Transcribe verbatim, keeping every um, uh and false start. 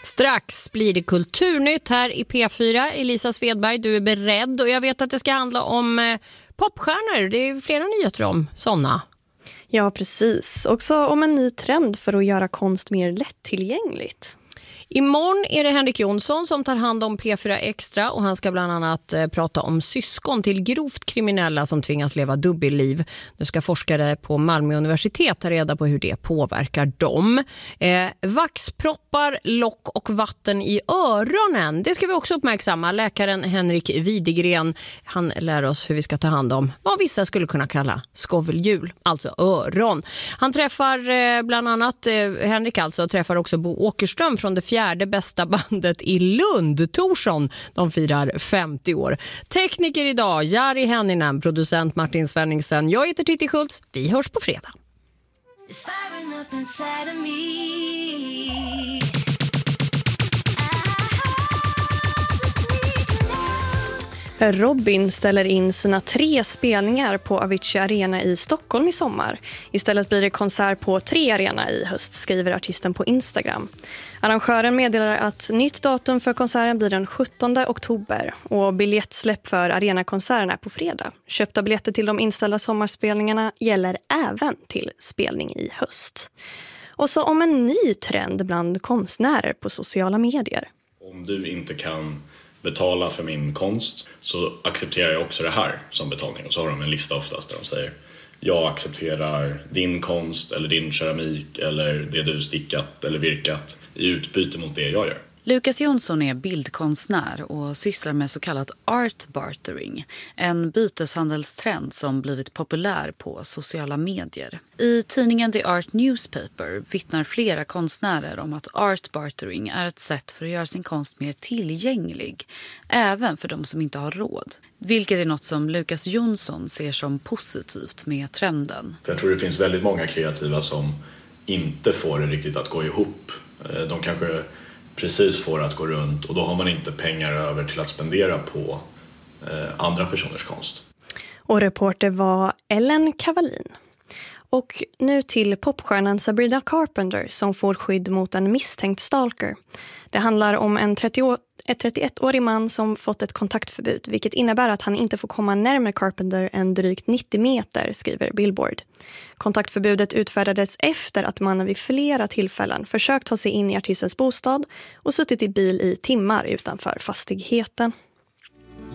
Strax blir det kulturnytt här i P fyra. Elisa Svedberg, du är beredd och jag vet att det ska handla om eh, popstjärnor. Det är flera nyheter om sådana. Ja, precis. Också om en ny trend för att göra konst mer lättillgängligt. Imorgon är det Henrik Jonsson som tar hand om P fyra Extra och han ska bland annat eh, prata om syskon till grovt kriminella som tvingas leva dubbelliv. Nu ska forskare på Malmö universitet ta reda på hur det påverkar dem. Eh, vaxproppar, lock och vatten i öronen. Det ska vi också uppmärksamma. Läkaren Henrik Widegren, han lär oss hur vi ska ta hand om vad vissa skulle kunna kalla skovelhjul, alltså öron. Han träffar eh, bland annat, eh, Henrik alltså, träffar också Bo Åkerström från det fjärde det bästa bandet i Lund, Torsson. De firar femtio år. Tekniker idag, Jari Henninen, producent Martin Svenningsen. Jag heter Titti Schultz. Vi hörs på fredag. Robin ställer in sina tre spelningar på Avicii Arena i Stockholm i sommar. Istället blir det konsert på tre arena i höst, skriver artisten på Instagram. Arrangören meddelar att nytt datum för konserten blir den sjuttonde oktober och biljettsläpp för arenakonserten är på fredag. Köpta biljetter till de inställda sommarspelningarna gäller även till spelning i höst. Och så om en ny trend bland konstnärer på sociala medier. Om du inte kan betala för min konst så accepterar jag också det här som betalning. Och så har de en lista oftast där de säger: jag accepterar din konst eller din keramik eller det du stickat eller virkat i utbyte mot det jag gör. Lukas Jonsson är bildkonstnär och sysslar med så kallat art bartering, en byteshandelstrend som blivit populär på sociala medier. I tidningen The Art Newspaper vittnar flera konstnärer om att art bartering är ett sätt för att göra sin konst mer tillgänglig, även för de som inte har råd. Vilket är något som Lukas Jonsson ser som positivt med trenden. För jag tror det finns väldigt många kreativa som inte får det riktigt att gå ihop. De kanske precis får att gå runt och då har man inte pengar över till att spendera på eh, andra personers konst. Och reporter var Ellen Cavallin. Och nu till popstjärnan Sabrina Carpenter som får skydd mot en misstänkt stalker. Det handlar om en trettioettårig man som fått ett kontaktförbud, vilket innebär att han inte får komma närmare Carpenter än drygt nittio meter, skriver Billboard. Kontaktförbudet utfärdades efter att mannen vid flera tillfällen försökt ta sig in i artistens bostad och suttit i bil i timmar utanför fastigheten.